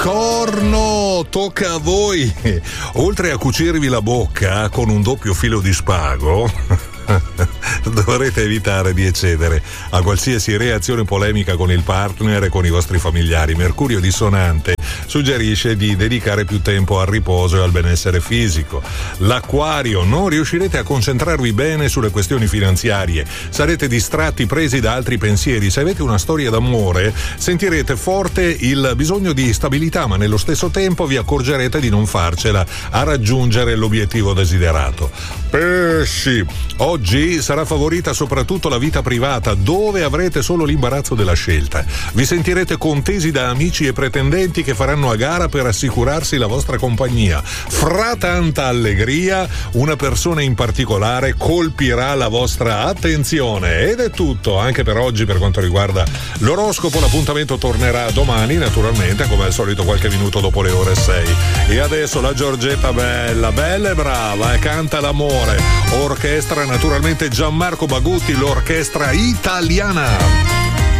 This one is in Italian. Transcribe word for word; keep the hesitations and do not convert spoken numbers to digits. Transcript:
Corno, tocca a voi. Oltre a cucirvi la bocca con un doppio filo di spago, dovrete evitare di eccedere a qualsiasi reazione polemica con il partner e con i vostri familiari. Mercurio dissonante suggerisce di dedicare più tempo al riposo e al benessere fisico. L'Acquario, non riuscirete a concentrarvi bene sulle questioni finanziarie, sarete distratti, presi da altri pensieri. Se avete una storia d'amore, sentirete forte il bisogno di stabilità, ma nello stesso tempo vi accorgerete di non farcela a raggiungere l'obiettivo desiderato. Pesci, oggi sarà favorita soprattutto la vita privata, dove avrete solo l'imbarazzo della scelta. Vi sentirete contesi da amici e pretendenti che faranno a gara per assicurarsi la vostra compagnia. Fra tanta allegria, una persona in particolare colpirà la vostra attenzione. Ed è tutto anche per oggi per quanto riguarda l'oroscopo. L'appuntamento tornerà domani, naturalmente, come al solito qualche minuto dopo le ore sei. E adesso la Giorgetta bella, bella e brava, e canta l'amore. Orchestra naturalmente Gianmarco Bagutti, l'orchestra italiana.